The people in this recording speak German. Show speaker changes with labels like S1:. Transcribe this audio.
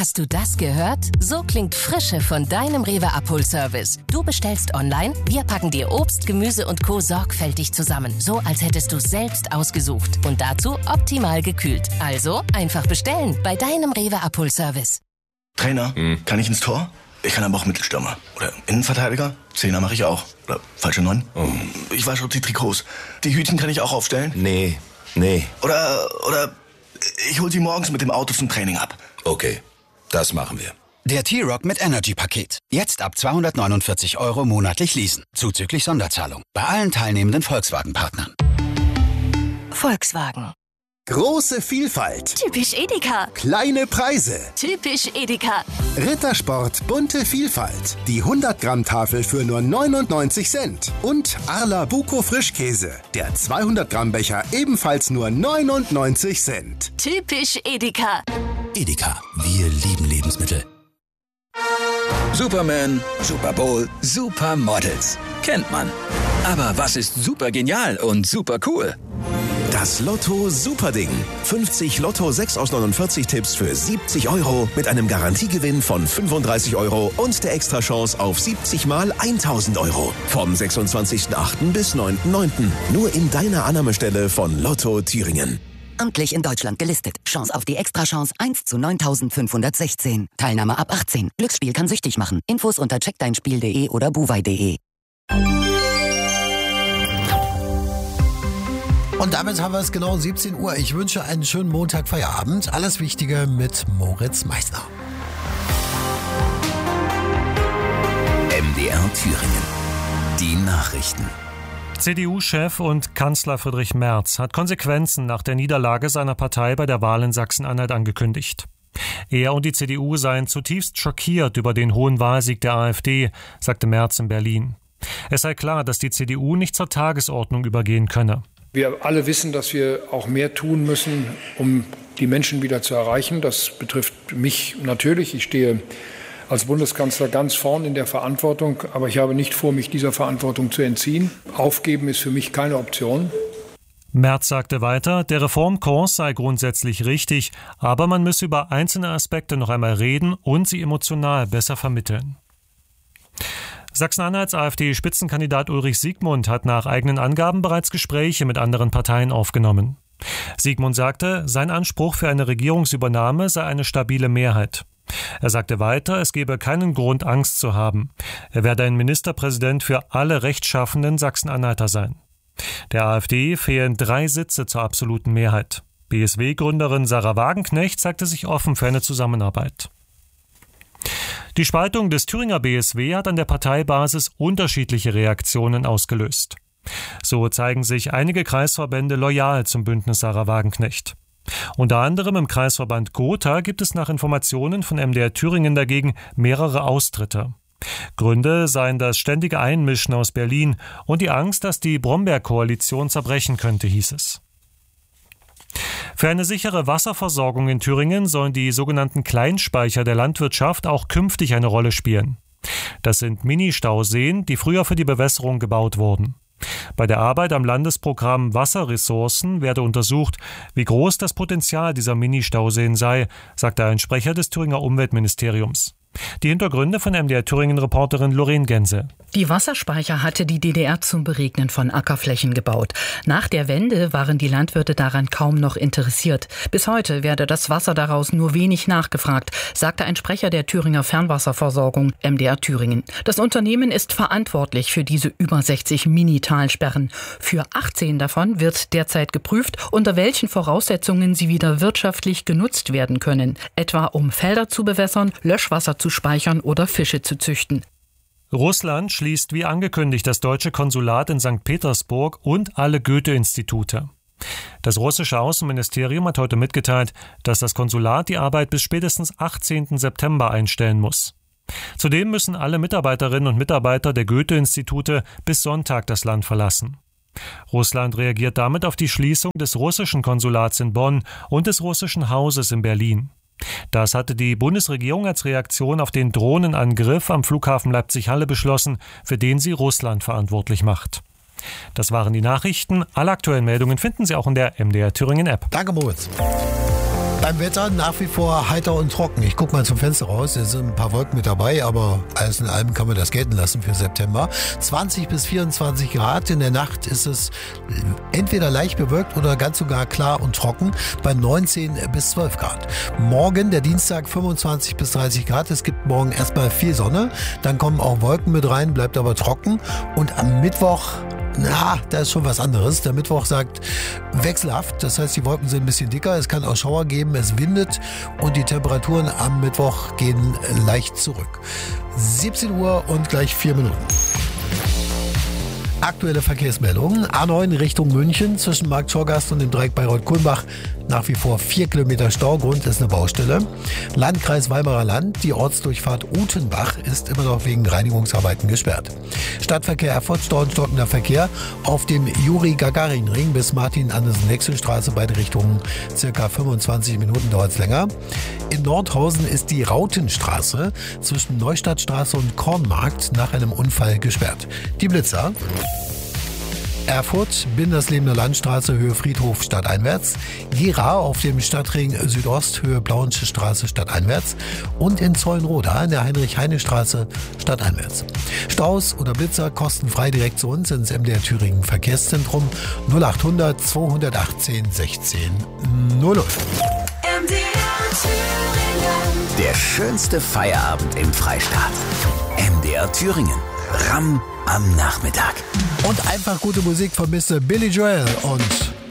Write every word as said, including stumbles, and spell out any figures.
S1: Hast du das gehört? So klingt Frische von deinem Rewe Abholservice. Du bestellst online, wir packen dir Obst, Gemüse und Co. sorgfältig zusammen. So, als hättest du es selbst ausgesucht. Und dazu optimal gekühlt. Also einfach bestellen bei deinem Rewe Abholservice.
S2: Trainer, hm. kann ich ins Tor? Ich kann aber auch Mittelstürmer. Oder Innenverteidiger? Zehner mache ich auch. Oder falsche Neun? Oh. Ich wasche die Trikots. Die Hütchen kann ich auch aufstellen?
S3: Nee, nee.
S2: Oder, oder ich hol sie morgens mit dem Auto zum Training ab.
S3: Okay, das machen wir.
S4: Der T-Rock mit Energy-Paket. Jetzt ab zweihundertneunundvierzig Euro monatlich leasen. Zuzüglich Sonderzahlung. Bei allen teilnehmenden Volkswagen-Partnern.
S1: Volkswagen.
S5: Große Vielfalt.
S6: Typisch Edeka.
S5: Kleine Preise.
S6: Typisch Edeka.
S5: Rittersport, bunte Vielfalt. Die hundert Gramm Tafel für nur neunundneunzig Cent. Und Arla Buco Frischkäse. Der zweihundert Gramm Becher ebenfalls nur neunundneunzig Cent.
S6: Typisch Edeka.
S4: Edeka. Wir lieben Lebensmittel.
S7: Superman, Super Bowl, Supermodels. Kennt man. Aber was ist super genial und super cool?
S8: Das Lotto Superding. fünfzig Lotto sechs aus neunundvierzig Tipps für siebzig Euro mit einem Garantiegewinn von fünfunddreißig Euro und der Extrachance auf siebzig mal tausend Euro. Vom sechsundzwanzigsten achten bis neunten neunten Nur in deiner Annahmestelle von Lotto Thüringen.
S9: Amtlich in Deutschland gelistet. Chance auf die Extrachance eins zu neuntausendfünfhundertsechzehn. Teilnahme ab achtzehn. Glücksspiel kann süchtig machen. Infos unter check dein spiel punkt de oder buwei punkt de.
S10: Und damit haben wir es genau siebzehn Uhr. Ich wünsche einen schönen Montag, Feierabend. Alles Wichtige mit Moritz Meissner.
S4: M D R Thüringen. Die Nachrichten.
S11: C D U-Chef und Kanzler Friedrich Merz hat Konsequenzen nach der Niederlage seiner Partei bei der Wahl in Sachsen-Anhalt angekündigt. Er und die C D U seien zutiefst schockiert über den hohen Wahlsieg der AfD, sagte Merz in Berlin. Es sei klar, dass die C D U nicht zur Tagesordnung übergehen könne.
S12: Wir alle wissen, dass wir auch mehr tun müssen, um die Menschen wieder zu erreichen. Das betrifft mich natürlich. Ich stehe als Bundeskanzler ganz vorn in der Verantwortung, aber ich habe nicht vor, mich dieser Verantwortung zu entziehen. Aufgeben ist für mich keine Option.
S11: Merz sagte weiter, der Reformkurs sei grundsätzlich richtig, aber man müsse über einzelne Aspekte noch einmal reden und sie emotional besser vermitteln. Sachsen-Anhalts AfD-Spitzenkandidat Ulrich Siegmund hat nach eigenen Angaben bereits Gespräche mit anderen Parteien aufgenommen. Siegmund sagte, sein Anspruch für eine Regierungsübernahme sei eine stabile Mehrheit. Er sagte weiter, es gebe keinen Grund, Angst zu haben. Er werde ein Ministerpräsident für alle rechtschaffenden Sachsen-Anhalter sein. Der AfD fehlen drei Sitze zur absoluten Mehrheit. B S W-Gründerin Sarah Wagenknecht sagte sich offen für eine Zusammenarbeit. Die Spaltung des Thüringer B S W hat an der Parteibasis unterschiedliche Reaktionen ausgelöst. So zeigen sich einige Kreisverbände loyal zum Bündnis Sarah Wagenknecht. Unter anderem im Kreisverband Gotha gibt es nach Informationen von M D R Thüringen dagegen mehrere Austritte. Gründe seien das ständige Einmischen aus Berlin und die Angst, dass die Brombeer-Koalition zerbrechen könnte, hieß es. Für eine sichere Wasserversorgung in Thüringen sollen die sogenannten Kleinspeicher der Landwirtschaft auch künftig eine Rolle spielen. Das sind Ministauseen, die früher für die Bewässerung gebaut wurden. Bei der Arbeit am Landesprogramm Wasserressourcen werde untersucht, wie groß das Potenzial dieser Ministauseen sei, sagte ein Sprecher des Thüringer Umweltministeriums. Die Hintergründe von M D R Thüringen-Reporterin Lorraine Gense.
S13: Die Wasserspeicher hatte die D D R zum Beregnen von Ackerflächen gebaut. Nach der Wende waren die Landwirte daran kaum noch interessiert. Bis heute werde das Wasser daraus nur wenig nachgefragt, sagte ein Sprecher der Thüringer Fernwasserversorgung, M D R Thüringen. Das Unternehmen ist verantwortlich für diese über sechzig Mini-Talsperren. Für achtzehn davon wird derzeit geprüft, unter welchen Voraussetzungen sie wieder wirtschaftlich genutzt werden können. Etwa um Felder zu bewässern, Löschwasser zu speichern oder Fische zu züchten.
S11: Russland schließt wie angekündigt das deutsche Konsulat in Sankt Petersburg und alle Goethe-Institute. Das russische Außenministerium hat heute mitgeteilt, dass das Konsulat die Arbeit bis spätestens achtzehnten September einstellen muss. Zudem müssen alle Mitarbeiterinnen und Mitarbeiter der Goethe-Institute bis Sonntag das Land verlassen. Russland reagiert damit auf die Schließung des russischen Konsulats in Bonn und des russischen Hauses in Berlin. Das hatte die Bundesregierung als Reaktion auf den Drohnenangriff am Flughafen Leipzig-Halle beschlossen, für den sie Russland verantwortlich macht. Das waren die Nachrichten. Alle aktuellen Meldungen finden Sie auch in der M D R Thüringen App.
S10: Danke, Moritz. Beim Wetter nach wie vor heiter und trocken. Ich gucke mal zum Fenster raus, es sind ein paar Wolken mit dabei, aber alles in allem kann man das gelten lassen für September. zwanzig bis vierundzwanzig Grad, in der Nacht ist es entweder leicht bewölkt oder ganz sogar klar und trocken bei neunzehn bis zwölf Grad. Morgen, der Dienstag, fünfundzwanzig bis dreißig Grad. Es gibt morgen erstmal viel Sonne, dann kommen auch Wolken mit rein, bleibt aber trocken. Und am Mittwoch, na, da ist schon was anderes. Der Mittwoch sagt wechselhaft, das heißt, die Wolken sind ein bisschen dicker, es kann auch Schauer geben, es windet und die Temperaturen am Mittwoch gehen leicht zurück. siebzehn Uhr und gleich vier Minuten. Aktuelle Verkehrsmeldungen. A neun Richtung München zwischen Markt Schorgast und dem Dreieck Bayreuth-Kulmbach. Nach wie vor vier Kilometer Stau. Grund ist eine Baustelle. Landkreis Weimarer Land. Die Ortsdurchfahrt Utenbach ist immer noch wegen Reinigungsarbeiten gesperrt. Stadtverkehr Erfurt, Stau und stockender Verkehr auf dem Juri-Gagarin-Ring bis Martin-Andersen-Nexel-Straße. Beide Richtungen circa fünfundzwanzig Minuten dauert es länger. In Nordhausen ist die Rautenstraße zwischen Neustadtstraße und Kornmarkt nach einem Unfall gesperrt. Die Blitzer. Erfurt, Binderslebener Landstraße, Höhe Friedhof, stadteinwärts. Gera auf dem Stadtring Südost, Höhe Blauensche Straße, stadteinwärts. Und in Zollenroda in der Heinrich-Heine-Straße, stadteinwärts. Staus oder Blitzer kostenfrei direkt zu uns ins M D R Thüringen Verkehrszentrum null achthundert zweihundertachtzehn sechzehn null null.
S6: M D R Thüringen.
S4: Der schönste Feierabend im Freistaat. M D R Thüringen. Ram am Nachmittag.
S10: Und einfach gute Musik von Mister Billy Joel und